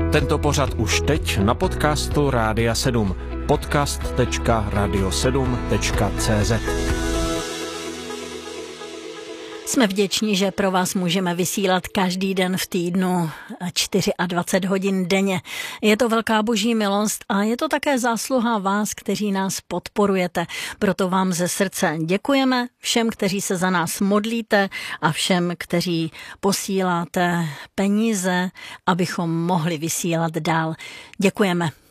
Tento pořad už teď na podcastu Rádia 7. podcast.radio7.cz. Jsme vděční, že pro vás můžeme vysílat každý den v týdnu 24 hodin denně. Je to velká boží milost a je to také zásluha vás, kteří nás podporujete. Proto vám ze srdce děkujeme, všem, kteří se za nás modlíte a všem, kteří posíláte peníze, abychom mohli vysílat dál. Děkujeme.